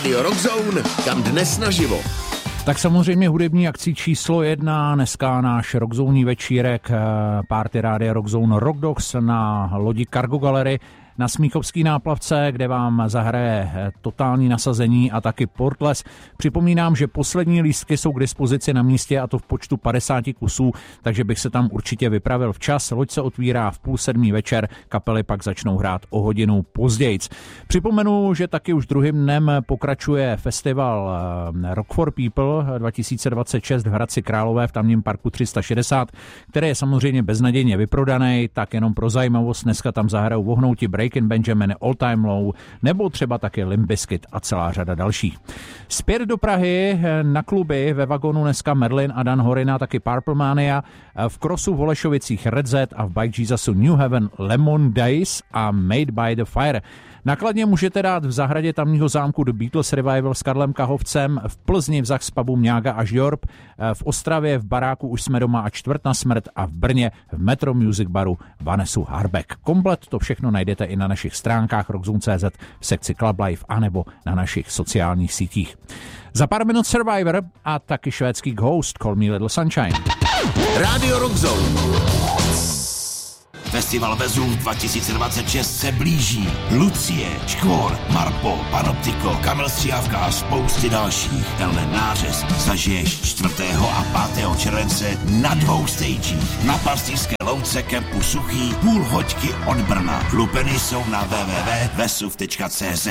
Rádio Rockzone, kam dnes naživo. Tak samozřejmě hudební akcí číslo 1, dneska náš rockzónní večírek, party Rádia Rockzone Rock Dogs na lodi Cargo Gallery na Smíchovský náplavce, kde vám zahraje totální nasazení a taky Portless. Připomínám, že poslední lístky jsou k dispozici na místě a to v počtu 50 kusů, takže bych se tam určitě vypravil včas. Loď se otvírá v 6:30 večer, kapely pak začnou hrát o hodinu pozdějc. Připomenu, že taky už druhým dnem pokračuje festival Rock for People 2026 v Hradci Králové v tamním parku 360, který je samozřejmě beznadějně vyprodaný, tak jenom pro zajímavost dneska tam zahrajou Vohnouti, Breaking Benjamin, All Time Low nebo třeba taky Limp Bizkit a celá řada dalších. Zpět do Prahy na kluby ve vagonu dneska Merlin a Dan Horina, taky Purple Mania, v Krosu v Holešovicích Red Z a v Bike Jesusu New Heaven Lemon Days a Made by the Fire. Nakladně můžete dát v zahradě tamního zámku The Beatles Revival s Karlem Kahovcem, v Plzni v Zachs pubu Mňága až Jorb, v Ostravě v baráku Už jsme doma a Čtvrt na smrt a v Brně v Metro Music baru Vanessu Harbeck. Komplet to všechno najdete i na našich stránkách rockzone.cz v sekci Club Life anebo na našich sociálních sítích. Za pár minut Survivor a taky švédský Ghost Call Me Little Sunshine. Rádio Rockzone. Festival Vezův 2026 se blíží. Lucie, Škvor, Marpo, Panoptiko, Kamil Stříhavka a spousty dalších. Tenhle nářez zažiješ 4. a 5. července na 2 stagích. Na Pastýřské louce kempu Suchý, půl hoďky od Brna. Lupeny jsou na www.vesuv.cz.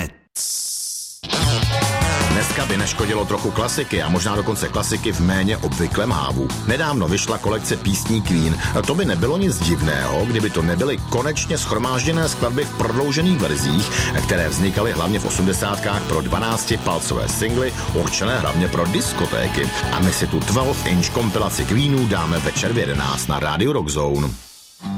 Dneska by neškodilo trochu klasiky a možná dokonce klasiky v méně obvyklém hávu. Nedávno vyšla kolekce písní Queen. To by nebylo nic divného, kdyby to nebyly konečně shromážděné skladby v prodloužených verzích, které vznikaly hlavně v 80kách pro 12-palcové singly, určené hlavně pro diskotéky. A my si tu 12-inch kompilaci Queenů dáme večer v 11 na Rádiu Rockzone.